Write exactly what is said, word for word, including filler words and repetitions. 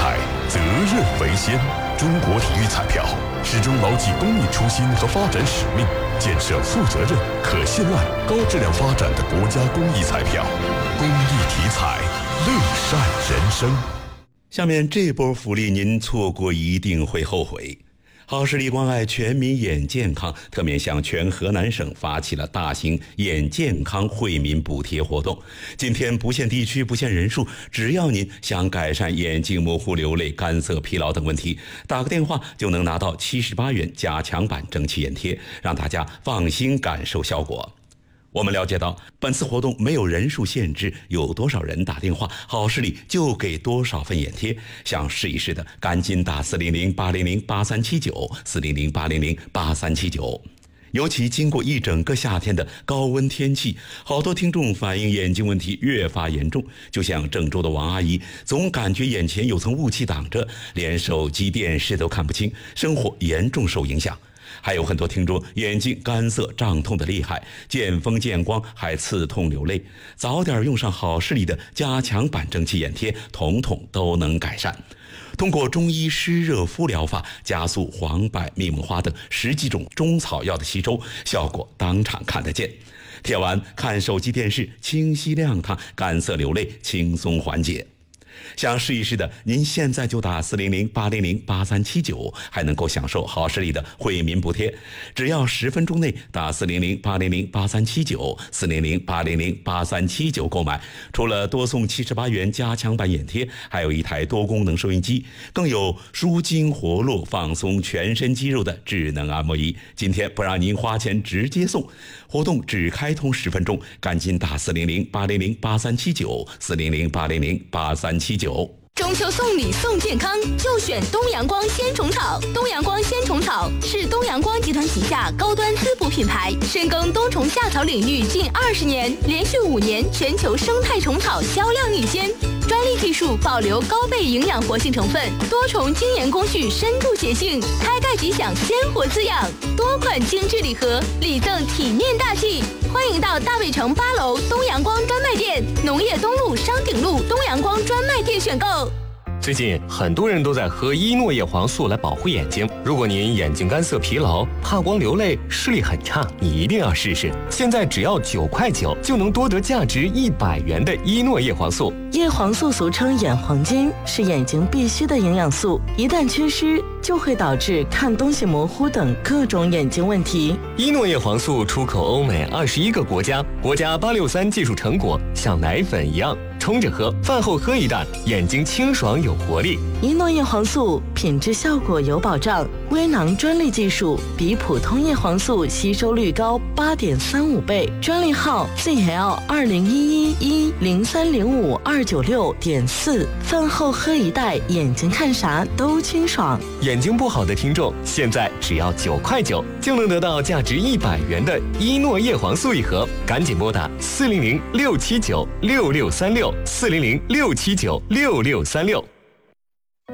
彩，责任为先。中国体育彩票始终牢记公益初心和发展使命，建设负责任、可信赖、高质量发展的国家公益彩票。公益体彩，乐善人生。 下面这波福利您错过一定会后悔。好视力关爱全民眼健康，特面向全河南省发起了大型眼健康惠民补贴活动。今天不限地区、不限人数，只要您想改善眼睛模糊、流泪、干涩、疲劳等问题，打个电话就能拿到七十八元加强版蒸汽眼贴，让大家放心感受效果。我们了解到，本次活动没有人数限制，有多少人打电话，好视力就给多少份眼贴。想试一试的，赶紧打四零零八零零八三七九四零零八零零八三七九。尤其经过一整个夏天的高温天气，好多听众反映眼睛问题越发严重。就像郑州的王阿姨，总感觉眼前有层雾气挡着，连手机、电视都看不清，生活严重受影响。还有很多听众眼睛干涩胀痛的厉害，见风见光还刺痛流泪，早点用上好视力的加强版蒸汽眼贴，统统都能改善。通过中医湿热敷疗法，加速黄柏、密蒙花等十几种中草药的吸收，效果当场看得见。贴完看手机电视清晰亮堂，干涩流泪轻松缓解。想试一试的，您现在就打四零零八零零八三七九，还能够享受好视力的惠民补贴。只要十分钟内打四零零八零零八三七九四零零八零零八三七九购买，除了多送七十八元加强版眼贴，还有一台多功能收音机，更有舒筋活络、放松全身肌肉的智能按摩仪。今天不让您花钱，直接送。活动只开通十分钟，赶紧打四零零八零零八三七九四零零八零零八三七九。 中秋送礼送健康，就选东阳光鲜虫草。东阳光鲜虫草是东阳光集团旗下高端滋补品牌，深耕冬虫夏草领域近二十年，连续五年全球生态虫草销量领先。专利技术保留高倍营养活性成分，多重精研工序深度洁性，开盖即享鲜活滋养。多款精致礼盒，礼赠体面大气。欢迎到大卫城八楼东阳光专卖店、农业东路商鼎路东阳光专卖店选购。 最近很多人都在喝伊诺叶黄素来保护眼睛。如果您眼睛干涩疲劳、怕光流泪、视力很差，你一定要试试。现在只要九块九就能多得价值一百元的伊诺叶黄素。 叶黄素俗称眼黄金，是眼睛必需的营养素，一旦缺失就会导致看东西模糊等各种眼睛问题。 伊诺叶黄素出口欧美二十一个国家，国家八六三技术成果，像奶粉一样冲着喝，饭后喝一袋，眼睛清爽有活力。 伊诺叶黄素品质效果有保障，微囊专利技术，比普通叶黄素吸收率高八点三五倍，专利号 Z L 二零一一一零三零五二九六点四。饭后喝一袋，眼睛看啥都清爽。 眼睛不好的听众，现在只要九块九就能得到价值一百元的伊诺叶黄素一盒，赶紧拨打四零零六七九六六三六四零零六七九六六三六。